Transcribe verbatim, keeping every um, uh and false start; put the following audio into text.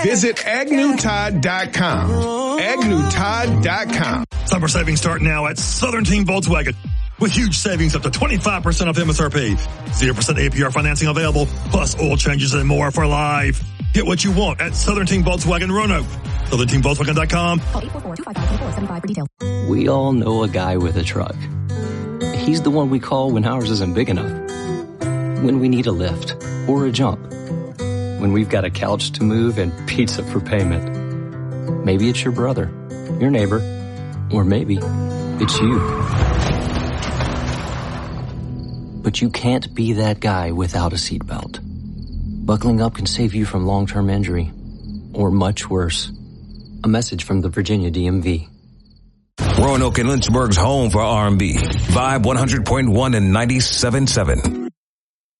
Visit agnew todd dot com. agnew todd dot com. Summer savings start now at Southern Team Volkswagen. With huge savings up to twenty-five percent off M S R P. zero percent A P R financing available, plus oil changes and more for life. Get what you want at Southern Team Volkswagen Roanoke. Southern Team Volkswagen dot com. Call eight four four, two five five, two four seven five for details. We all know a guy with a truck. He's the one we call when ours isn't big enough. When we need a lift or a jump. When we've got a couch to move and pizza for payment. Maybe it's your brother, your neighbor, or maybe it's you. But you can't be that guy without a seatbelt. Buckling up can save you from long-term injury, or much worse. A message from the Virginia D M V. Roanoke and Lynchburg's home for R and B. Vibe one hundred point one and ninety-seven point seven.